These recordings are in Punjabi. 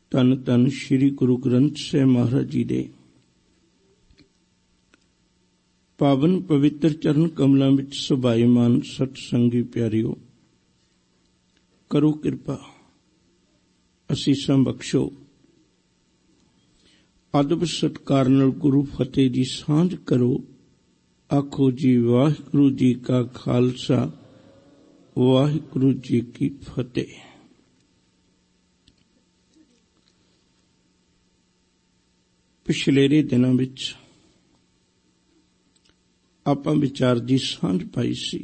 ਧੰਨ ਧੰਨ ਸ੍ਰੀ ਗੁਰੂ ਗ੍ਰੰਥ ਸਾਹਿਬ ਮਹਾਰਾਜ ਜੀ ਦੇ ਪਾਵਨ ਪਵਿੱਤਰ ਚਰਨ ਕਮਲਾਂ ਵਿੱਚ ਸੁਭਾਈਮਾਨ ਸਤ ਸੰਗੀ ਪਿਆਰਿਓ, ਕਰੋ ਕਿਰਪਾ, ਅਸੀਸਾਂ ਬਖਸ਼ੋ। ਅਦਬ ਸਤਿਕਾਰ ਨਾਲ ਗੁਰੂ ਫਤਿਹ ਦੀ ਸਾਂਝ ਕਰੋ। ਆਖੋ ਜੀ ਵਾਹਿਗੁਰੂ ਜੀ ਕਾ ਖਾਲਸਾ, ਵਾਹਿਗੁਰੂ ਜੀ ਕੀ ਫਤਿਹ। ਪਿਛਲੇ ਦਿਨਾਂ ਵਿੱਚ ਆਪਾਂ ਵਿਚਾਰ ਦੀ ਸਾਂਝ ਪਾਈ ਸੀ।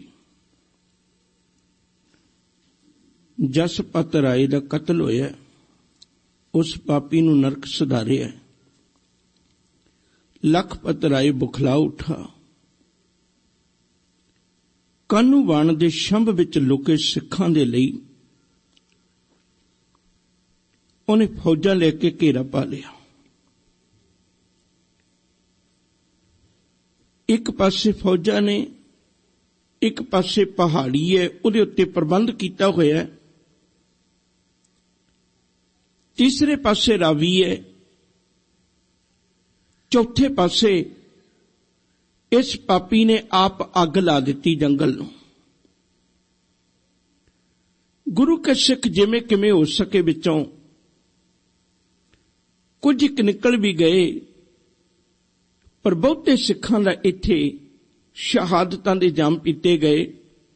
ਜਸਪਤ ਰਾਏ ਦਾ ਕਤਲ ਹੋਇਆ, ਉਸ ਪਾਪੀ ਨੂੰ ਨਰਕ ਸਿਧਾਰਿਆ। ਲਖਪਤ ਰਾਏ ਬੁਖਲਾ ਉੱਠਾ, ਕਾਹਨੂੰਵਾਨ ਦੇ ਸ਼ੰਭ ਵਿੱਚ ਲੁਕੇ ਸਿੱਖਾਂ ਦੇ ਲਈ ਉਹਨੇ ਫੌਜਾਂ ਲੈ ਕੇ ਘੇਰਾ ਪਾ ਲਿਆ। ਇੱਕ ਪਾਸੇ ਫੌਜਾਂ ਨੇ, ਇੱਕ ਪਾਸੇ ਪਹਾੜੀ ਹੈ, ਉਹਦੇ ਉੱਤੇ ਪ੍ਰਬੰਧ ਕੀਤਾ ਹੋਇਆ ਹੈ। ਤੀਸਰੇ ਪਾਸੇ ਰਾਵੀ ਹੈ, ਚੌਥੇ ਪਾਸੇ ਇਸ ਪਾਪੀ ਨੇ ਆਪ ਅੱਗ ਲਾ ਦਿੱਤੀ ਜੰਗਲ ਨੂੰ। ਗੁਰੂ ਕੇ ਸਿੱਖ ਜਿਵੇਂ ਕਿਵੇਂ ਹੋ ਸਕੇ ਵਿੱਚੋਂ ਕੁਝ ਇੱਕ ਨਿਕਲ ਵੀ ਗਏ, ਪਰ ਬਹੁਤੇ ਸਿੱਖਾਂ ਦਾ ਇੱਥੇ ਸ਼ਹਾਦਤਾਂ ਦੇ ਜਾਮ ਪੀਤੇ ਗਏ।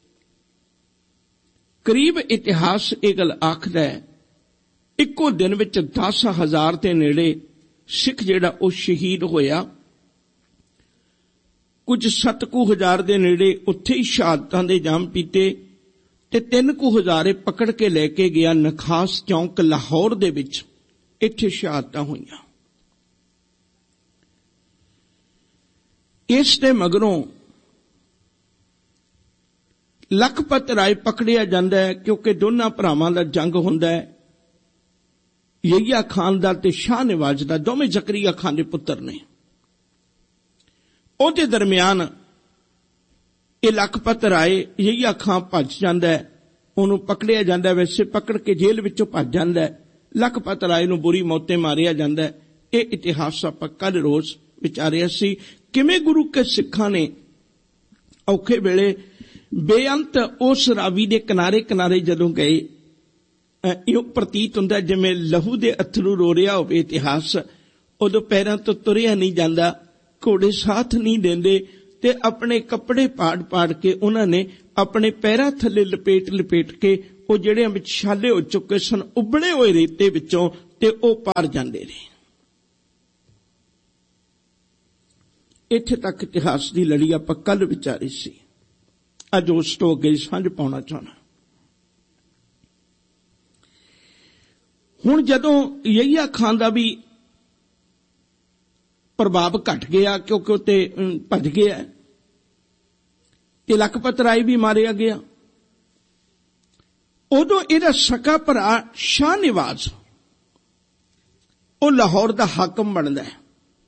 ਕਰੀਬ ਇਤਿਹਾਸ ਇਹ ਗੱਲ ਆਖਦਾ ਹੈ, ਇੱਕੋ ਦਿਨ ਵਿੱਚ 10,000 ਦੇ ਨੇੜੇ ਸਿੱਖ ਜਿਹੜਾ ਉਹ ਸ਼ਹੀਦ ਹੋਇਆ। ਕੁਝ 7,000 ਦੇ ਨੇੜੇ ਉੱਥੇ ਹੀ ਸ਼ਹਾਦਤਾਂ ਦੇ ਜਾਮ ਪੀਤੇ, ਤੇ 3,000 ਪਕੜ ਕੇ ਲੈ ਕੇ ਗਿਆ ਨਖਾਸ ਚੌਂਕ ਲਾਹੌਰ ਦੇ ਵਿੱਚ। ਇੱਥੇ ਸ਼ਹਾਦਤਾਂ ਹੋਈਆਂ। ਇਸ ਦੇ ਮਗਰੋਂ ਲਖਪਤ ਰਾਏ ਪਕੜਿਆ ਜਾਂਦਾ ਹੈ, ਕਿਉਂਕਿ ਦੋਨਾਂ ਭਰਾਵਾਂ ਦਾ ਜੰਗ ਹੁੰਦਾ ਹੈ। ਯਹੀਆ ਖਾਨ ਦਾ ਤੇ ਸ਼ਾਹ ਨਵਾਜ਼ ਦਾ, ਦੋਵੇਂ ਜ਼ਕਰੀਆ ਖਾਨ ਦੇ ਪੁੱਤਰ ਨੇ। ਉਹਦੇ ਦਰਮਿਆਨ ਇਹ ਲਖਪਤ ਰਾਏ, ਯਹੀਆ ਖਾਨ ਭੱਜ ਜਾਂਦਾ ਹੈ, ਉਹਨੂੰ ਪਕੜਿਆ ਜਾਂਦਾ। ਵੈਸੇ ਪਕੜ ਕੇ ਜੇਲ੍ਹ ਵਿੱਚੋਂ ਭੱਜ ਜਾਂਦਾ ਹੈ। ਲਖਪਤ ਰਾਏ ਨੂੰ ਬੁਰੀ ਮੌਤੇ ਮਾਰਿਆ ਜਾਂਦਾ ਹੈ। ਇਹ ਇਤਿਹਾਸ ਆਪਾਂ ਕੱਲ ਰੋਜ਼ ਵਿਚਾਰਿਆ ਸੀ, ਕਿਵੇਂ ਗੁਰੂ ਕੇ ਸਿੱਖਾਂ ਨੇ ਔਖੇ ਵੇਲੇ ਬੇਅੰਤ ਉਸ ਰਾਵੀ ਦੇ ਕਿਨਾਰੇ ਕਿਨਾਰੇ ਜਦੋਂ ਗਏ, ਇਹ ਪ੍ਰਤੀਤ ਹੁੰਦਾ ਜਿਵੇਂ ਲਹੂ ਦੇ ਅਥਰੂ ਰੋ ਰਿਹਾ ਹੋਵੇ ਇਤਿਹਾਸ। ਉਦੋਂ ਪੈਰਾਂ ਤੋਂ ਤੁਰਿਆ ਨਹੀਂ ਜਾਂਦਾ, ਘੋੜੇ ਸਾਥ ਨਹੀਂ ਦਿੰਦੇ, ਤੇ ਆਪਣੇ ਕੱਪੜੇ ਪਾੜ ਪਾੜ ਕੇ ਉਹਨਾਂ ਨੇ ਆਪਣੇ ਪੈਰਾਂ ਥੱਲੇ ਲਪੇਟ ਲਪੇਟ ਕੇ ਉਹ ਜਿਹੜਿਆਂ ਵਿੱਚ ਛਾਲੇ ਹੋ ਚੁੱਕੇ ਸਨ, ਉਬਲੇ ਹੋਏ ਰੇਤੇ ਵਿੱਚੋਂ, ਤੇ ਉਹ ਪਾਰ ਜਾਂਦੇ ਨੇ। ਇੱਥੇ ਤੱਕ ਇਤਿਹਾਸ ਦੀ ਲੜੀ ਆਪਾਂ ਕੱਲ ਵਿਚਾਰੀ ਸੀ। ਅੱਜ ਉਸ ਤੋਂ ਅੱਗੇ ਸਾਂਝ ਪਾਉਣਾ ਚਾਹੁੰਦਾ। ਹੁਣ ਜਦੋਂ ਯਹੀਆ ਖਾਨ ਦਾ ਵੀ ਪ੍ਰਭਾਵ ਘਟ ਗਿਆ, ਕਿਉਂਕਿ ਉਹ ਤੇ ਭੱਜ ਗਿਆ, ਤੇ ਲਖਪਤ ਰਾਏ ਵੀ ਮਾਰਿਆ ਗਿਆ, ਉਦੋਂ ਇਹਦਾ ਸਕਾ ਭਰਾ ਸ਼ਾਹ ਨਵਾਜ਼ ਉਹ ਲਾਹੌਰ ਦਾ ਹਾਕਮ ਬਣਦਾ ਹੈ,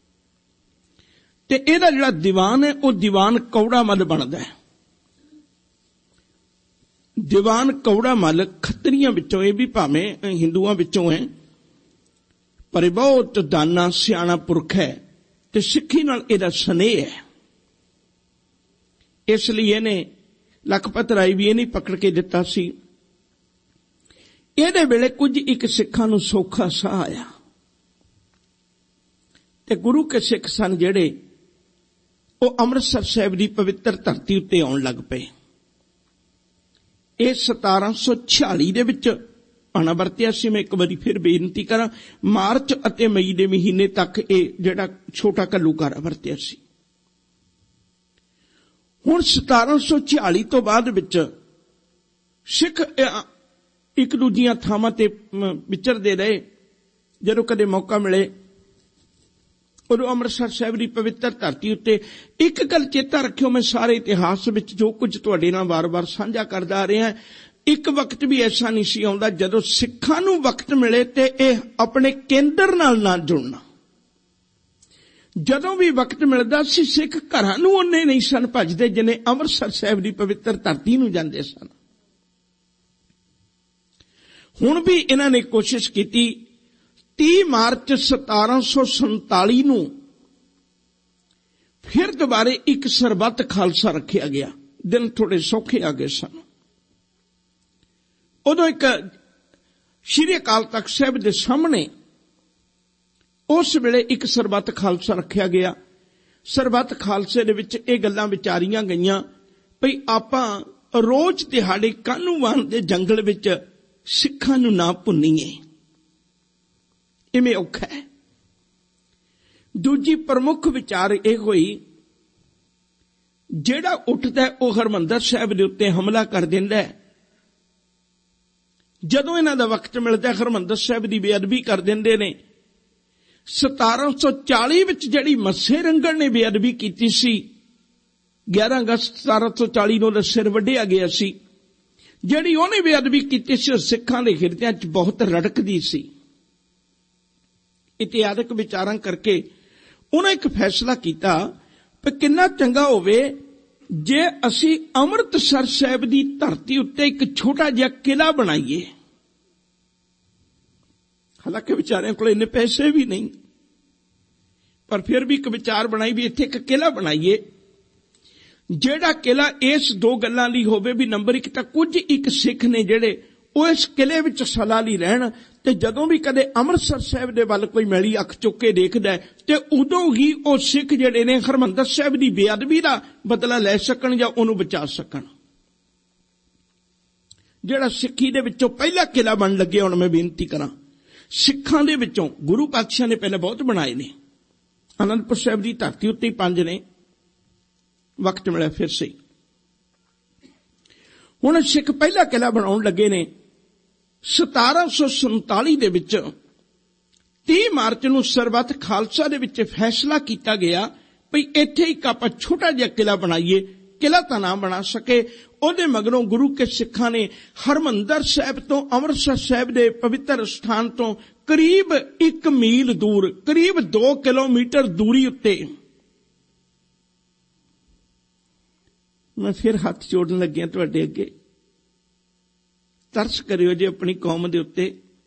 ਤੇ ਇਹਦਾ ਜਿਹੜਾ ਦੀਵਾਨ ਹੈ ਉਹ ਦੀਵਾਨ ਕੌੜਾ ਮੱਲ ਬਣਦਾ ਹੈ। ਦੀਵਾਨ ਕੌੜਾ ਮੱਲ ਖੱਤਰੀਆਂ ਵਿੱਚੋਂ, ਇਹ ਵੀ ਭਾਵੇਂ ਹਿੰਦੂਆਂ ਵਿੱਚੋਂ ਹੈ, ਪਰ ਇਹ ਬਹੁਤ ਦਾਨਾ ਸਿਆਣਾ ਪੁਰਖ ਹੈ, ਤੇ ਸਿੱਖੀ ਨਾਲ ਇਹਦਾ ਸਨੇਹ ਹੈ। ਇਸ ਲਈ ਇਹਨੇ ਲਖਪਤ ਰਾਏ ਵੀ ਇਹਨੇ ਪਕੜ ਕੇ ਦਿੱਤਾ ਸੀ। ਇਹਦੇ ਵੇਲੇ ਕੁਝ ਇੱਕ ਸਿੱਖਾਂ ਨੂੰ ਸੌਖਾ ਸਾਹ ਆਇਆ, ਤੇ ਗੁਰੂ ਕੇ ਸਿੱਖ ਸਨ ਜਿਹੜੇ ਉਹ ਅੰਮ੍ਰਿਤਸਰ ਸਾਹਿਬ ਦੀ ਪਵਿੱਤਰ ਧਰਤੀ ਉੱਤੇ ਆਉਣ ਲੱਗ ਪਏ। ਇਹ 1746 ਦੇ ਵਿੱਚ ਆਣਾ ਵਰਤਿਆ ਸੀ। ਮੈਂ ਇੱਕ ਵਾਰੀ ਫਿਰ ਬੇਨਤੀ ਕਰਾਂ, ਮਾਰਚ ਅਤੇ ਮਈ ਦੇ ਮਹੀਨੇ ਤੱਕ ਇਹ ਜਿਹੜਾ ਛੋਟਾ ਘੱਲੂਘਾਰਾ ਵਰਤਿਆ ਸੀ। ਹੁਣ 1746 ਤੋਂ ਬਾਅਦ ਵਿੱਚ ਸਿੱਖ ਇੱਕ ਦੂਜੀਆਂ ਥਾਵਾਂ ਤੇ ਵਿਚਰਦੇ ਰਹੇ। ਜਦੋਂ ਕਦੇ ਮੌਕਾ ਮਿਲੇ ਉਦੋਂ ਅੰਮ੍ਰਿਤਸਰ ਸਾਹਿਬ ਦੀ ਪਵਿੱਤਰ ਧਰਤੀ ਉੱਤੇ ਇੱਕ ਗੱਲ ਚੇਤਾ ਰੱਖਿਓ, ਮੈਂ ਸਾਰੇ ਇਤਿਹਾਸ ਵਿੱਚ ਜੋ ਕੁਝ ਤੁਹਾਡੇ ਨਾਲ ਵਾਰ-ਵਾਰ ਸਾਂਝਾ ਕਰਦਾ ਆ ਰਿਹਾ, ਇੱਕ ਵਕਤ ਵੀ ਐਸਾ ਨਹੀਂ ਸੀ ਆਉਂਦਾ ਜਦੋਂ ਸਿੱਖਾਂ ਨੂੰ ਵਕਤ ਮਿਲੇ ਤੇ ਇਹ ਆਪਣੇ ਕੇਂਦਰ ਨਾਲ ਨਾ ਜੁੜਨਾ। ਜਦੋਂ ਵੀ ਵਕਤ ਮਿਲਦਾ ਸੀ ਸਿੱਖ ਘਰਾਂ ਨੂੰ ਉਹਨੇ ਨਹੀਂ ਸਨ ਭੱਜਦੇ ਜਿਨੇ ਅੰਮ੍ਰਿਤਸਰ ਸਾਹਿਬ ਦੀ ਪਵਿੱਤਰ ਧਰਤੀ ਨੂੰ ਜਾਂਦੇ ਸਨ। ਹੁਣ ਵੀ ਇਹਨਾਂ ਨੇ ਕੋਸ਼ਿਸ਼ ਕੀਤੀ 30 ਮਾਰਚ 1747 ਨੂੰ ਫਿਰ ਦੁਬਾਰੇ ਇੱਕ ਸਰਬੱਤ ਖਾਲਸਾ ਰੱਖਿਆ ਗਿਆ। ਦਿਨ ਥੋੜੇ ਸੌਖੇ ਆ ਗਏ ਸਨ। ਉਦੋਂ ਇੱਕ ਸ਼੍ਰੀ ਅਕਾਲ ਤਖਤ ਸਾਹਿਬ ਦੇ ਸਾਹਮਣੇ ਉਸ ਵੇਲੇ ਇੱਕ ਸਰਬੱਤ ਖਾਲਸਾ ਰੱਖਿਆ ਗਿਆ। ਸਰਬੱਤ ਖਾਲਸੇ ਦੇ ਵਿੱਚ ਇਹ ਗੱਲਾਂ ਵਿਚਾਰੀਆਂ ਗਈਆਂ ਭਈ ਆਪਾਂ ਰੋਜ਼ ਦਿਹਾੜੇ ਕਾਹਨੂੰਵਾਨ ਦੇ ਜੰਗਲ ਵਿੱਚ ਸਿੱਖਾਂ ਨੂੰ ਨਾ ਭੁੰਨੀਏ, ਇਵੇਂ ਔਖਾ ਹੈ। ਦੂਜੀ ਪ੍ਰਮੁੱਖ ਵਿਚਾਰ ਇਹ ਹੋਈ, ਜਿਹੜਾ ਉੱਠਦਾ ਉਹ ਹਰਿਮੰਦਰ ਸਾਹਿਬ ਦੇ ਉੱਤੇ ਹਮਲਾ ਕਰ ਦਿੰਦਾ। ਜਦੋਂ ਇਹਨਾਂ ਦਾ ਵਕਤ ਮਿਲਦਾ ਹਰਿਮੰਦਰ ਸਾਹਿਬ ਦੀ ਬੇਅਦਬੀ ਕਰ ਦਿੰਦੇ ਨੇ। 1740 ਵਿੱਚ ਜਿਹੜੀ ਮੱਸੇ ਰੰਗੜ ਨੇ ਬੇਅਦਬੀ ਕੀਤੀ ਸੀ, 11 ਅਗਸਤ 1740 ਨੂੰ ਉਹਦਾ ਸਿਰ ਵੱਢਿਆ ਗਿਆ ਸੀ। ਜਿਹੜੀ ਉਹਨੇ ਬੇਅਦਬੀ ਕੀਤੀ ਸੀ ਉਹ ਸਿੱਖਾਂ ਦੇ ਹਿਰਦਿਆਂ 'ਚ ਬਹੁਤ ਰੜਕਦੀ ਸੀ। ਇਤਿਹਾਸਕ ਵਿਚਾਰਾਂ ਕਰਕੇ ਉਹਨਾਂ ਇੱਕ ਫੈਸਲਾ ਕੀਤਾ ਕਿ ਕਿੰਨਾ ਚੰਗਾ ਹੋਵੇ ਜੇ ਅਸੀਂ ਅੰਮ੍ਰਿਤਸਰ ਸਾਹਿਬ ਦੀ ਧਰਤੀ ਉੱਤੇ ਇੱਕ ਛੋਟਾ ਜਿਹਾ ਕਿਲਾ ਬਣਾਈਏ। ਹਾਲਾਂਕਿ ਵਿਚਾਰਿਆਂ ਕੋਲ ਇੰਨੇ ਪੈਸੇ ਵੀ ਨਹੀਂ, ਪਰ ਫਿਰ ਵੀ ਇੱਕ ਵਿਚਾਰ ਬਣਾਈ ਵੀ ਇੱਥੇ ਇੱਕ ਕਿਲਾ ਬਣਾਈਏ, ਜਿਹੜਾ ਕਿਲਾ ਇਸ ਦੋ ਗੱਲਾਂ ਲਈ ਹੋਵੇ ਵੀ ਨੰਬਰ 1 ਤਾਂ ਕੁਝ ਇੱਕ ਸਿੱਖ ਨੇ ਜਿਹੜੇ ਉਹ ਇਸ ਕਿਲੇ ਵਿੱਚ ਸਲਾਹ ਲਈ ਰਹਿਣ, ਤੇ ਜਦੋਂ ਵੀ ਕਦੇ ਅੰਮ੍ਰਿਤਸਰ ਸਾਹਿਬ ਦੇ ਵੱਲ ਕੋਈ ਮੈਲੀ ਅੱਖ ਚੁੱਕ ਕੇ ਦੇਖਦਾ ਤੇ ਉਦੋਂ ਹੀ ਉਹ ਸਿੱਖ ਜਿਹੜੇ ਨੇ ਹਰਿਮੰਦਰ ਸਾਹਿਬ ਦੀ ਬੇਅਦਬੀ ਦਾ ਬਦਲਾ ਲੈ ਸਕਣ ਜਾਂ ਉਹਨੂੰ ਬਚਾ ਸਕਣ। ਜਿਹੜਾ ਸਿੱਖੀ ਦੇ ਵਿੱਚੋਂ ਪਹਿਲਾ ਕਿਲਾ ਬਣ ਲੱਗਿਆ, ਹੁਣ ਮੈਂ ਬੇਨਤੀ ਕਰਾਂ, ਸਿੱਖਾਂ ਦੇ ਵਿੱਚੋਂ ਗੁਰੂ ਪਾਤਸ਼ਾਹ ਨੇ ਪਹਿਲਾਂ ਬਹੁਤ ਬਣਾਏ ਨੇ। ਅਨੰਦਪੁਰ ਸਾਹਿਬ ਦੀ ਧਰਤੀ ਉੱਤੇ ਹੀ 5 ਨੇ, ਵਕਤ ਮਿਲਿਆ ਫਿਰ ਸਹੀ। ਹੁਣ ਸਿੱਖ ਪਹਿਲਾ ਕਿਲਾ ਬਣਾਉਣ ਲੱਗੇ ਨੇ। 1747 ਦੇ ਵਿੱਚ 30 ਮਾਰਚ ਨੂੰ ਸਰਬੱਤ ਖਾਲਸਾ ਦੇ ਵਿੱਚ ਫੈਸਲਾ ਕੀਤਾ ਗਿਆ ਵੀ ਇੱਥੇ ਇੱਕ ਆਪਾਂ ਛੋਟਾ ਜਿਹਾ ਕਿਲਾ ਬਣਾਈਏ। ਕਿਲਾ ਤਾਂ ਨਾ ਬਣਾ ਸਕੇ, ਉਹਦੇ ਮਗਰੋਂ ਗੁਰੂ ਕੇ ਸਿੱਖਾਂ ਨੇ ਹਰਿਮੰਦਰ ਸਾਹਿਬ ਤੋਂ ਅੰਮ੍ਰਿਤਸਰ ਸਾਹਿਬ ਦੇ ਪਵਿੱਤਰ ਸਥਾਨ ਤੋਂ ਕਰੀਬ 1 ਮੀਲ ਦੂਰ, ਕਰੀਬ 2 ਕਿਲੋਮੀਟਰ ਦੂਰੀ ਉੱਤੇ, ਮੈਂ ਫਿਰ ਹੱਥ ਜੋੜਨ ਲੱਗਿਆ ਤੁਹਾਡੇ ਅੱਗੇ, ਤਰਸ ਕਰਿਓ ਜੇ ਆਪਣੀ ਕੌਮ ਦੇ ਉੱਤੇ।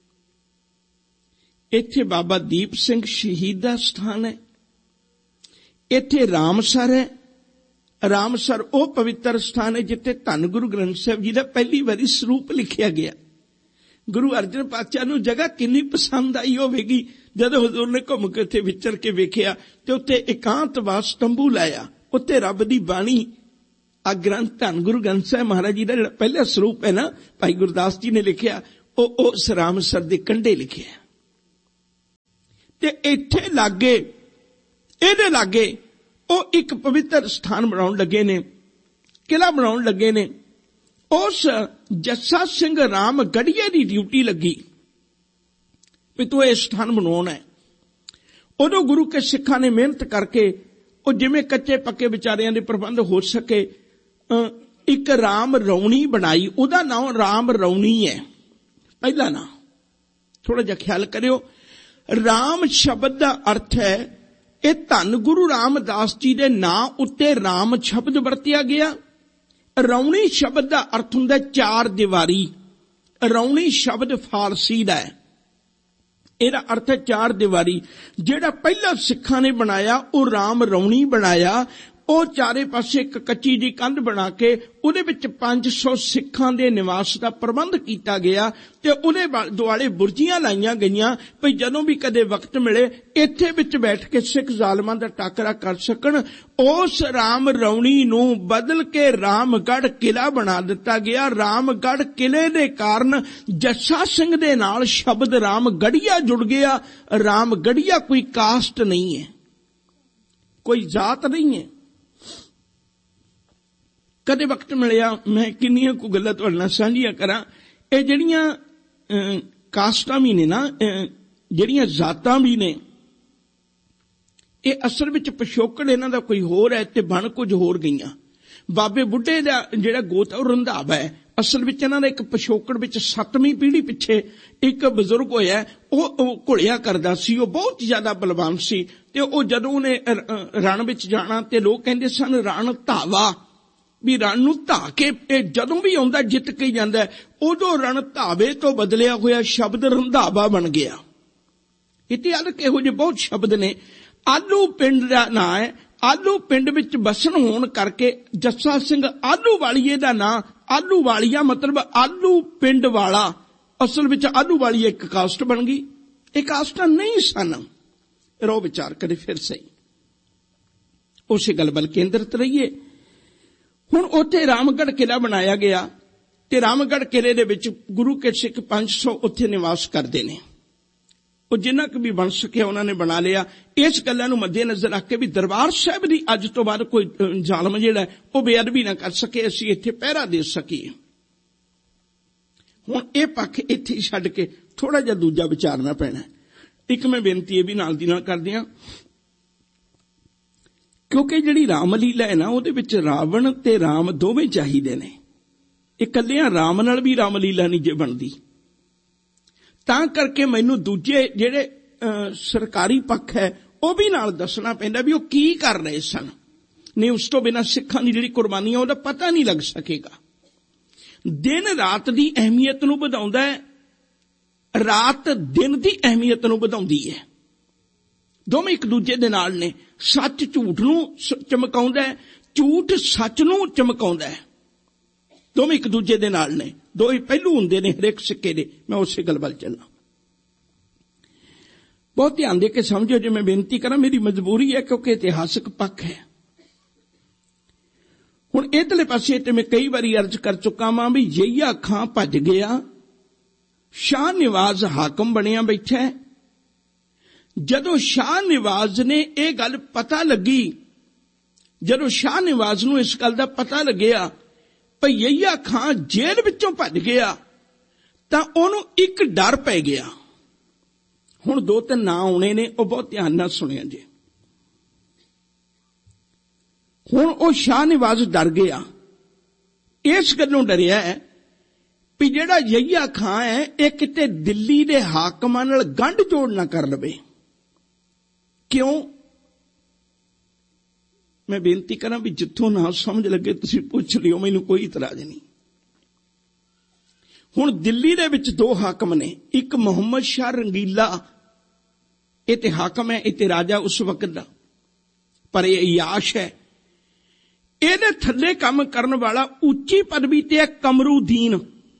ਇੱਥੇ ਬਾਬਾ ਦੀਪ ਸਿੰਘ ਸ਼ਹੀਦ ਦਾ ਸਥਾਨ ਹੈ, ਇੱਥੇ ਰਾਮਸਰ ਹੈ। ਰਾਮਸਰ ਉਹ ਪਵਿੱਤਰ ਸਥਾਨ ਹੈ ਜਿੱਥੇ ਧੰਨ ਗੁਰੂ ਗ੍ਰੰਥ ਸਾਹਿਬ ਜੀ ਦਾ ਪਹਿਲੀ ਵਾਰੀ ਸਰੂਪ ਲਿਖਿਆ ਗਿਆ। ਗੁਰੂ ਅਰਜਨ ਪਾਤਸ਼ਾਹ ਨੂੰ ਜਗ੍ਹਾ ਕਿੰਨੀ ਪਸੰਦ ਆਈ ਹੋਵੇਗੀ ਜਦੋਂ ਹਜ਼ੂਰ ਨੇ ਘੁੰਮ ਕੇ ਉੱਥੇ ਵਿਚਰ ਕੇ ਵੇਖਿਆ ਤੇ ਉੱਥੇ ਇਕਾਂਤਵਾਸ ਤੰਬੂ ਲਾਇਆ, ਉੱਥੇ ਰੱਬ ਦੀ ਬਾਣੀ ਆ ਗ੍ਰੰਥ ਧੰਨ ਗੁਰੂ ਗ੍ਰੰਥ ਸਾਹਿਬ ਮਹਾਰਾਜ ਜੀ ਦਾ ਜਿਹੜਾ ਪਹਿਲਾ ਸਰੂਪ ਹੈ ਨਾ, ਭਾਈ ਗੁਰਦਾਸ ਜੀ ਨੇ ਲਿਖਿਆ, ਉਹ ਉਸ ਰਾਮਸਰ ਦੇ ਕੰਢੇ ਲਿਖਿਆ। ਤੇ ਇੱਥੇ ਲਾਗੇ, ਇਹਦੇ ਲਾਗੇ ਉਹ ਇੱਕ ਪਵਿੱਤਰ ਸਥਾਨ ਬਣਾਉਣ ਲੱਗੇ ਨੇ, ਕਿਲਾ ਬਣਾਉਣ ਲੱਗੇ ਨੇ। ਉਸ ਜੱਸਾ ਸਿੰਘ ਰਾਮ ਗੜੀਏ ਦੀ ਡਿਊਟੀ ਲੱਗੀ ਵੀ ਤੂੰ ਇਹ ਸਥਾਨ ਬਣਾਉਣਾ ਹੈ। ਉਦੋਂ ਗੁਰੂ ਕੇ ਸਿੱਖਾਂ ਨੇ ਮਿਹਨਤ ਕਰਕੇ ਉਹ ਜਿਵੇਂ ਕੱਚੇ ਪੱਕੇ ਵਿਚਾਰਿਆਂ ਦੇ ਪ੍ਰਬੰਧ ਹੋ ਸਕੇ ਇੱਕ ਰਾਮ ਰੌਣੀ ਬਣਾਈ। ਉਹਦਾ ਨਾਮ ਰਾਮ ਰੌਣੀ ਹੈ ਪਹਿਲਾ ਨਾਮ। ਥੋੜਾ ਜਿਹਾ ਖਿਆਲ ਕਰਿਓ, ਰਾਮ ਸ਼ਬਦ ਦਾ ਅਰਥ ਹੈ, ਇਹ ਧੰਨ ਗੁਰੂ ਰਾਮਦਾਸ ਜੀ ਦੇ ਨਾਂ ਉੱਤੇ ਰਾਮ ਸ਼ਬਦ ਵਰਤਿਆ ਗਿਆ। ਰੌਣੀ ਸ਼ਬਦ ਦਾ ਅਰਥ ਹੁੰਦਾ 4 ਦੀਵਾਰੀ। ਰੌਣੀ ਸ਼ਬਦ ਫਾਰਸੀ ਦਾ ਹੈ, ਇਹਦਾ ਅਰਥ ਹੈ 4 ਦੀਵਾਰੀ। ਜਿਹੜਾ ਪਹਿਲਾ ਸਿੱਖਾਂ ਨੇ ਬਣਾਇਆ ਉਹ ਰਾਮ ਰੌਣੀ ਬਣਾਇਆ। ਉਹ ਚਾਰੇ ਪਾਸੇ ਇੱਕ ਕੱਚੀ ਦੀ ਕੰਧ ਬਣਾ ਕੇ ਉਹਦੇ ਵਿੱਚ 500 ਸਿੱਖਾਂ ਦੇ ਨਿਵਾਸ ਦਾ ਪ੍ਰਬੰਧ ਕੀਤਾ ਗਿਆ ਤੇ ਉਹਦੇ ਦੁਆਲੇ ਬੁਰਜੀਆਂ ਲਾਈਆਂ ਗਈਆਂ ਵੀ ਜਦੋਂ ਵੀ ਕਦੇ ਵਕਤ ਮਿਲੇ ਇੱਥੇ ਵਿੱਚ ਬੈਠ ਕੇ ਸਿੱਖ ਜ਼ਾਲਮਾਂ ਦਾ ਟਾਕਰਾ ਕਰ ਸਕਣ। ਉਸ ਰਾਮ ਰੌਣੀ ਨੂੰ ਬਦਲ ਕੇ ਰਾਮਗੜ੍ਹ ਕਿਲਾ ਬਣਾ ਦਿੱਤਾ ਗਿਆ। ਰਾਮਗੜ੍ਹ ਕਿਲੇ ਦੇ ਕਾਰਨ ਜੱਸਾ ਸਿੰਘ ਦੇ ਨਾਲ ਸ਼ਬਦ ਰਾਮਗੜੀਆ ਜੁੜ ਗਿਆ। ਰਾਮਗੜੀਆ ਕੋਈ ਕਾਸਟ ਨਹੀਂ ਹੈ, ਕੋਈ ਜਾਤ ਨਹੀਂ ਹੈ। ਕਦੇ ਵਕਤ ਮਿਲਿਆ ਮੈਂ ਕਿੰਨੀਆਂ ਕੁ ਗੱਲਾਂ ਤੁਹਾਡੇ ਨਾਲ ਸਾਂਝੀਆਂ ਕਰਾਂ। ਇਹ ਜਿਹੜੀਆਂ ਕਾਸਟਾਂ ਵੀ ਨੇ ਨਾ, ਜਿਹੜੀਆਂ ਜ਼ਾਤਾਂ ਵੀ ਨੇ, ਇਹ ਅਸਲ ਵਿੱਚ ਪਿਛੋਕੜ ਇਹਨਾਂ ਦਾ ਕੋਈ ਹੋਰ ਹੈ ਤੇ ਬਣ ਕੁਝ ਹੋਰ ਗਈਆਂ। ਬਾਬੇ ਬੁੱਢੇ ਦਾ ਜਿਹੜਾ ਗੋਤ ਉਹ ਰੰਧਾਵਾ ਹੈ, ਅਸਲ ਵਿੱਚ ਇਹਨਾਂ ਦਾ ਇੱਕ ਪਿਛੋਕੜ ਵਿੱਚ 7ਵੀਂ ਪੀੜ੍ਹੀ ਪਿੱਛੇ ਇੱਕ ਬਜ਼ੁਰਗ ਹੋਇਆ, ਉਹ ਘੁਲਿਆ ਕਰਦਾ ਸੀ, ਉਹ ਬਹੁਤ ਜ਼ਿਆਦਾ ਬਲਵਾਨ ਸੀ ਤੇ ਉਹ ਜਦੋਂ ਉਹਨੇ ਰਣ ਵਿੱਚ ਜਾਣਾ ਤੇ ਲੋਕ ਕਹਿੰਦੇ ਸਨ ਰਣ ਧਾਵਾ, ਵੀ ਰਣ ਨੂੰ ਧਾ ਕੇ ਇਹ ਜਦੋਂ ਵੀ ਆਉਂਦਾ ਜਿੱਤ ਕੇ ਜਾਂਦਾ। ਉਦੋਂ ਰਣ ਧਾਵੇ ਤੋਂ ਬਦਲਿਆ ਹੋਇਆ ਸ਼ਬਦ ਰੰਧਾਵਾ ਬਣ ਗਿਆ। इत्थे अलग इहो ਜਿਹੇ बहुत शब्द ने। आलू पिंड का नां है, आलू पिंड विच बसन होण करके जस्सा सिंह आलूवालीए दा नां आलूवालिया मतलब आलू पिंड वाला, असल विच आलूवालीए एक कास्ट बन गई। एक कास्टां नहीं सन। रो विचार करे फिर सही, उसे गल वल केंद्रित रहिए। हुण उत्थे रामगढ़ किला बनाया गया ते रामगढ़ किले दे विच गुरु के सिख 500 उत्थे निवास करते ने। जिन्ना क भी बन सके उन्होंने बना लिया। इस गल्लां नूं मद्देनज़र रख के भी दरबार साहिब दी अज तो बाद कोई जालम जिहड़ा है वो बेअदबी ना कर सके, असीं इत्थे पहरा दे सकीए। हुण इह पक्ष इत्थे छड्ड के थोड़ा जिहा दूजा विचारना पैना। एक मैं बेनती ये भी नाल दी नाल करदी हां, क्योंकि जिहड़ी रामलीला है ना उहदे विच रावण ते राम दोवें चाहीदे ने। इकल्लियां राम नाल भी रामलीला नहीं जे बनदी। तां करके मैनू दूजे जेड़े सरकारी पक्ष है वह भी नाल दसना पैंदा भी वह की कर रहे सन। नहीं उस तो बिना सिखां दी जिहड़ी कुर्बानी है उहदा पता नहीं लग सकेगा। दिन रात की अहमियत नूं वधाउंदा है, रात दिन की अहमियत नूं वधाउंदी है। दोवें एक दूजे दे नाल ने। सच झूठ नूं चमकाउंदा है, झूठ सच नूं चमकाउंदा है। दोवें एक दूजे दे नाल ने। दो ही पहलू हुंदे ने हरेक सिक्के दे। मैं उसे गल वल चलना। बहुत ध्यान दे के समझो जो मैं बेनती करा, मेरी मजबूरी है क्योंकि इतिहासक पक्ष है। हुण इधरले पासे ते मैं कई बारी अर्ज कर चुका वां भी यहिया खां भज गया, शाह निवाज हाकम बनिया बैठा है। जदों शाह निवाज ने यह गल पता लगी, जदों शाह निवाज नूं इस गल दा पता लग्या भई यहिया खां जेल विचों भज गया तां ओनूं एक डर पै गया। हुण दो तीन नां आउणे ने, वो बहुत ध्यान नाल सुणिया जी। हुण वो शाह निवाज डर गया। इस गल्लों डरिया है भी जिहड़ा यहिया खां है यह किते दिल्ली दे हाकमां नाल गंढ जोड़ ना कर लवे। क्यों? मैं बेनती करा भी जिथों ना समझ लगे तुसीं पुछ लियो, मैनूं कोई इतराज नहीं। हुण दिल्ली दे विच दो हाकम ने, एक मुहम्मद शाह रंगीला, ये ते हाकम है, ये ते राजा उस वक्त दा, पर यह याश है। ਇਹਦੇ थल्ले काम करन वाला उच्ची पदवी ते है कमरूदीन।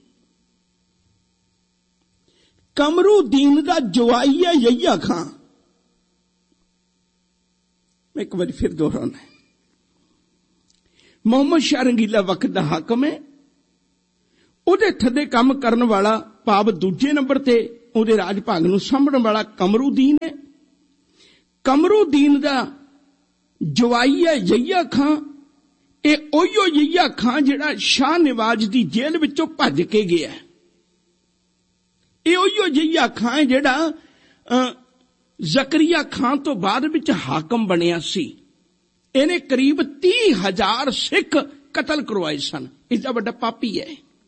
कमरूदीन दा जवाई है यहिया खां। मैं एक बार फिर दोहराना है, मुहम्मद शाह रंगीला वक्त दा हाकम है। ਉਹਦੇ थल्ले काम करन वाला भाव दूजे नंबर ते ਉਹਦੇ राज भाग नूं सामभण वाला कमरूदीन है। कमरूदीन दा जवाई है यहिया खां। ये ओहियो यहिया खां जिहड़ा शाह निवाज दी जेल विचों भज के गया। ये ओहियो यहिया खां है जिहड़ा जकरिया खां तो बाद विच हाकम बनिया सी। इहने करीब 30,000 सिख कतल करवाए सन। इसदा वड्डा पापी है।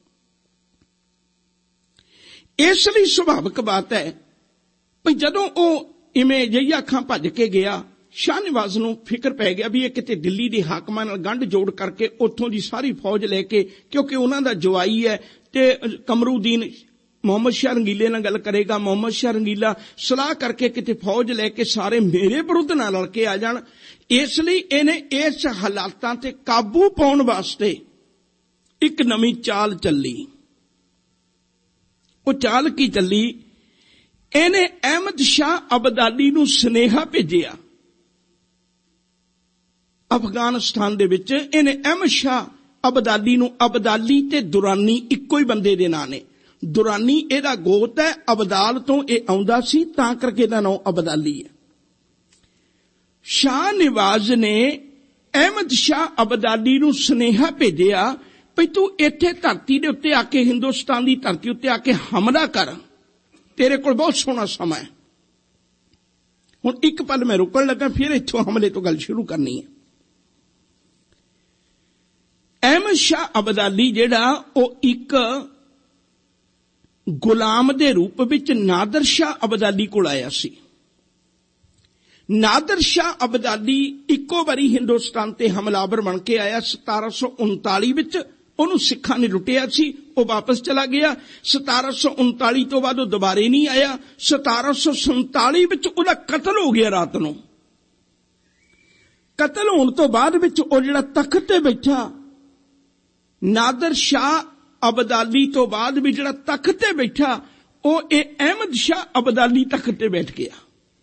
इसलिए सुभाविक बात है भी जदों वो इवें यहिया खां भज के गया, शाह निवाज नूं फिक्र पै गया भी ये किते दिल्ली दे हाकमां नाल गंढ जोड़ करके उत्थों दी सारी फौज लेके, क्योंकि उन्हां दा जवाई है ते कमरूदीन मुहम्मद शाह रंगीले नाल गल करेगा। मुहम्मद शाह रंगीला सलाह करके किते फौज लेके सारे मेरे विरुद्ध ना लड़ के आ जाण। इसलिए इहने इस हालातां ते काबू पाउण वास्ते एक नवीं चाल चली। वो चाल की चली, इहने अहमद शाह अब्दाली नूं सुनेहा भेजिया अफगानिस्तान दे विच। इहने अहमद शाह अब्दाली नूं, अब्दाली ते दुरानी इक्को ही बंदे दे नां ने। दुरानी इहदा गोत है, अब्दाल तो यह आउंदा सी, तां करके इहदा नाम अब्दाली है। शाह निवाज ने अहमद शाह अब्दाली नूं सुनेहा भेजिया भी तू इत्थे धरती दे उत्ते आके, हिंदुस्तान की धरती उत्ते आके हमला कर, तेरे कोल बहुत सोहना समा है। हुण एक पल मैं रुकण लगा, फिर इत्थों हमले तो गल शुरू करनी है। अहमद शाह अब्दाली जिहड़ा वो एक गुलाम दे रूप विच नादर शाह अब्दाली कोल आया सी। नादर शाह अब्दाली इक्को बारी हिंदुस्तान ते हमलावर बन के आया 1739 विच, ਉਹਨੂੰ ਸਿੱਖਾਂ ਨੇ ਲੁੱਟਿਆ ਸੀ, ਉਹ ਵਾਪਸ ਚਲਾ ਗਿਆ। 1739 ਤੋਂ ਬਾਅਦ ਉਹ ਦੁਬਾਰੇ ਨਹੀਂ ਆਇਆ। 1747 ਵਿੱਚ ਉਹਦਾ ਕਤਲ ਹੋ ਗਿਆ ਰਾਤ ਨੂੰ। ਕਤਲ ਹੋਣ ਤੋਂ ਬਾਅਦ ਵਿੱਚ ਉਹ ਜਿਹੜਾ ਤਖਤ ਤੇ ਬੈਠਾ, ਨਾਦਰ ਸ਼ਾਹ ਅਬਦਾਲੀ ਤੋਂ ਬਾਅਦ ਵੀ ਜਿਹੜਾ ਤਖਤ ਤੇ ਬੈਠਾ, ਉਹ ਇਹ ਅਹਿਮਦ ਸ਼ਾਹ ਅਬਦਾਲੀ ਤਖਤ ਤੇ ਬੈਠ ਗਿਆ।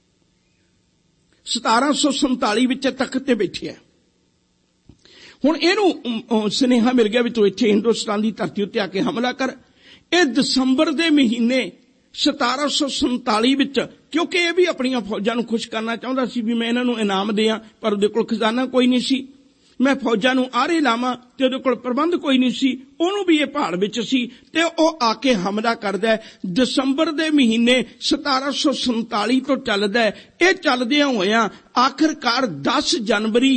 1747 ਵਿੱਚ ਤਖਤ ਤੇ ਬੈਠਿਆ। ਹੁਣ ਇਹਨੂੰ ਸੁਨੇਹਾ ਮਿਲ ਗਿਆ ਵੀ ਤੂੰ ਇੱਥੇ ਹਿੰਦੁਸਤਾਨ ਦੀ ਧਰਤੀ ਉੱਤੇ ਆ ਕੇ ਹਮਲਾ ਕਰ। ਇਹ ਦਸੰਬਰ ਦੇ ਮਹੀਨੇ 1747 ਵਿੱਚ, ਕਿਉਂਕਿ ਇਹ ਵੀ ਆਪਣੀਆਂ ਫੌਜਾਂ ਨੂੰ ਖੁਸ਼ ਕਰਨਾ ਚਾਹੁੰਦਾ ਸੀ ਵੀ ਮੈਂ ਇਹਨਾਂ ਨੂੰ ਇਨਾਮ ਦਿਆਂ, ਪਰ ਉਹਦੇ ਕੋਲ ਖਜ਼ਾਨਾ ਕੋਈ ਨਹੀਂ ਸੀ। ਮੈਂ ਫੌਜਾਂ ਨੂੰ ਆਰੇ ਲਾਵਾਂ ਤੇ ਉਹਦੇ ਕੋਲ ਪ੍ਰਬੰਧ ਕੋਈ ਨਹੀਂ ਸੀ। ਉਹਨੂੰ ਵੀ ਇਹ ਪਹਾੜ ਵਿੱਚ ਸੀ ਤੇ ਉਹ ਆ ਕੇ ਹਮਲਾ ਕਰਦਾ। ਦਸੰਬਰ ਦੇ ਮਹੀਨੇ 1747 ਤੋਂ ਚੱਲਦਾ। ਇਹ ਚੱਲਦਿਆਂ ਹੋਇਆਂ ਆਖਿਰਕਾਰ 10 ਜਨਵਰੀ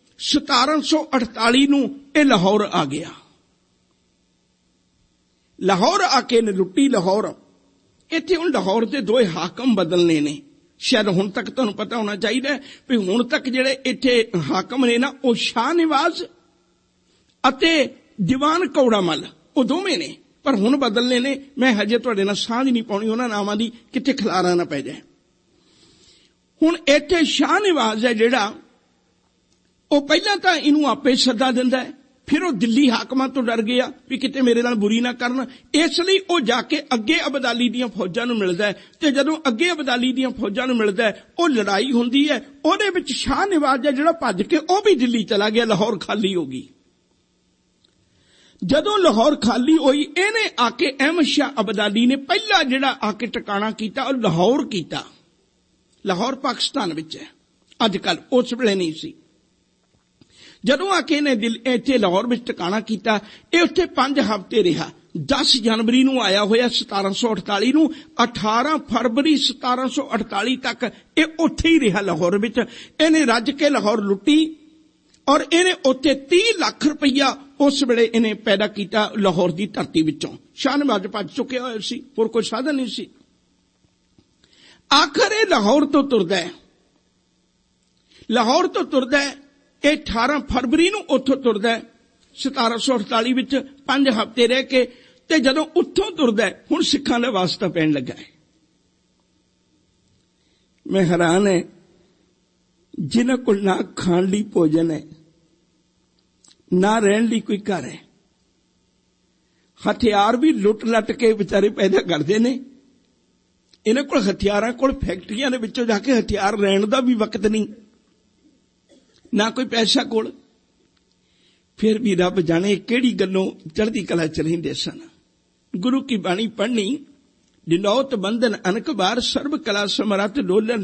1748 ਨੂੰ ਇਹ ਲਾਹੌਰ ਆ ਗਿਆ। ਲਾਹੌਰ ਆ ਕੇ ਨੇ ਲੁੱਟੀ ਲਾਹੌਰ। ਇੱਥੇ ਹੁਣ ਲਾਹੌਰ ਦੇ 2 ਹਾਕਮ ਬਦਲਨੇ ਨੇ। ਸ਼ਾਇਦ ਹੁਣ ਤੱਕ ਤੁਹਾਨੂੰ ਪਤਾ ਹੋਣਾ ਚਾਹੀਦਾ ਵੀ ਹੁਣ ਤੱਕ ਜਿਹੜੇ ਇੱਥੇ ਹਾਕਮ ਨੇ ਨਾ, ਉਹ ਸ਼ਾਹ ਨਿਵਾਜ਼ ਅਤੇ ਦੀਵਾਨ ਕੌੜਾ ਮੱਲ, ਉਹ ਦੋਵੇਂ ਨੇ, ਪਰ ਹੁਣ ਬਦਲਨੇ ਨੇ। ਮੈਂ ਹਜੇ ਤੁਹਾਡੇ ਨਾਲ ਸਾਂਝ ਨਹੀਂ ਪਾਉਣੀ ਉਹਨਾਂ ਨਾਵਾਂ ਦੀ, ਕਿਤੇ ਖਿਲਾਰਾ ਨਾ ਪੈ ਜਾਏ। ਹੁਣ ਇੱਥੇ ਸ਼ਾਹ ਨਿਵਾਜ਼ ਹੈ ਜਿਹੜਾ, ਉਹ ਪਹਿਲਾਂ ਤਾਂ ਇਹਨੂੰ ਆਪੇ ਸੱਦਾ ਦਿੰਦਾ ਹੈ, ਫਿਰ ਉਹ ਦਿੱਲੀ ਹਾਕਮਾਂ ਤੋਂ ਡਰ ਗਿਆ ਵੀ ਕਿਤੇ ਮੇਰੇ ਨਾਲ ਬੁਰੀ ਨਾ ਕਰਨ, ਇਸ ਲਈ ਉਹ ਜਾ ਕੇ ਅੱਗੇ ਅਬਦਾਲੀ ਦੀਆਂ ਫੌਜਾਂ ਨੂੰ ਮਿਲਦਾ ਹੈ। ਤੇ ਜਦੋਂ ਅੱਗੇ ਅਬਦਾਲੀ ਦੀਆਂ ਫੌਜਾਂ ਨੂੰ ਮਿਲਦਾ ਹੈ, ਉਹ ਲੜਾਈ ਹੁੰਦੀ ਹੈ। ਉਹਦੇ ਵਿੱਚ ਸ਼ਾਹ ਨਿਵਾਜ਼ ਹੈ ਜਿਹੜਾ ਭੱਜ ਕੇ ਉਹ ਵੀ ਦਿੱਲੀ ਚਲਾ ਗਿਆ। ਲਾਹੌਰ ਖਾਲੀ ਹੋ ਗਈ। ਜਦੋਂ ਲਾਹੌਰ ਖਾਲੀ ਹੋਈ, ਇਹਨੇ ਆ ਕੇ ਅਹਿਮਦ ਸ਼ਾਹ ਅਬਦਾਲੀ ਨੇ ਪਹਿਲਾ ਜਿਹੜਾ ਆ ਕੇ ਟਿਕਾਣਾ ਕੀਤਾ, ਉਹ ਲਾਹੌਰ ਕੀਤਾ। ਲਾਹੌਰ ਪਾਕਿਸਤਾਨ ਵਿੱਚ ਹੈ ਅੱਜ ਕੱਲ, ਉਸ ਵੇਲੇ ਨਹੀਂ ਸੀ। ਜਦੋਂ ਆ ਕੇ ਇਹਨੇ ਇੱਥੇ ਲਾਹੌਰ ਵਿੱਚ ਟਿਕਾਣਾ ਕੀਤਾ, ਇਹ ਉੱਥੇ 5 ਹਫ਼ਤੇ ਰਿਹਾ। 10 ਜਨਵਰੀ ਨੂੰ ਆਇਆ ਹੋਇਆ 1748 ਨੂੰ, 18 ਫਰਵਰੀ 1748 ਤੱਕ ਇਹ ਉੱਥੇ ਹੀ ਰਿਹਾ ਲਾਹੌਰ ਵਿੱਚ। ਇਹਨੇ ਰੱਜ ਕੇ ਲਾਹੌਰ ਲੁੱਟੀ ਔਰ ਇਹਨੇ ਉੱਥੇ 30 ਲੱਖ ਰੁਪਈਆ ਉਸ ਵੇਲੇ ਇਹਨੇ ਪੈਦਾ ਕੀਤਾ ਲਾਹੌਰ ਦੀ ਧਰਤੀ ਵਿੱਚੋਂ। ਸ਼ਾਹ ਨਵਾਜ਼ ਭੱਜ ਚੁੱਕਿਆ ਹੋਇਆ ਸੀ, ਹੋਰ ਕੋਈ ਸਾਧਨ ਨਹੀਂ ਸੀ। ਆਖਰ ਇਹ ਲਾਹੌਰ ਤੋਂ ਤੁਰਦਾ ਹੈ। ਲਾਹੌਰ ਤੋਂ ਤੁਰਦਾ ਹੈ, ਇਹ 18 ਫਰਵਰੀ ਨੂੰ ਉੱਥੋਂ ਤੁਰਦਾ ਹੈ 1748 ਵਿੱਚ 5 ਹਫ਼ਤੇ ਰਹਿ ਕੇ। ਤੇ ਜਦੋਂ ਉੱਥੋਂ ਤੁਰਦਾ ਹੈ, ਹੁਣ ਸਿੱਖਾਂ ਦਾ ਵਾਸਤਾ ਪੈਣ ਲੱਗਾ ਹੈ। ਮੈਂ ਹੈਰਾਨ ਹੈ, ਜਿਨ੍ਹਾਂ ਕੋਲ ਨਾ ਖਾਣ ਲਈ ਭੋਜਨ ਹੈ, ਨਾ ਰਹਿਣ ਲਈ ਕੋਈ ਘਰ ਹੈ, ਹਥਿਆਰ ਵੀ ਲੁੱਟ ਲੱਟ ਕੇ ਵਿਚਾਰੇ ਪੈਦਾ ਕਰਦੇ ਨੇ। ਇਹਨਾਂ ਕੋਲ ਹਥਿਆਰਾਂ ਕੋਲ ਫੈਕਟਰੀਆਂ ਦੇ ਵਿੱਚੋਂ ਜਾ ਕੇ ਹਥਿਆਰ ਲੈਣ ਦਾ ਵੀ ਵਕਤ ਨਹੀਂ, ਨਾ ਕੋਈ ਪੈਸਾ ਕੋਲ। ਫਿਰ ਵੀ ਰੱਬ ਜਾਣੇ ਕਿਹੜੀ ਗੱਲੋਂ ਚੜ੍ਹਦੀ ਕਲਾ ਚ ਰਹਿੰਦੇ ਸਨ। ਗੁਰੂ ਕੀ ਬਾਣੀ ਪੜ੍ਹਨੀ, ਦਿਨੌਤ ਬੰਧਨ ਅਨਕ ਬਾਰ, ਸਰਬ ਕਲਾ ਸਮਰੱਥ ਡੋਲਨ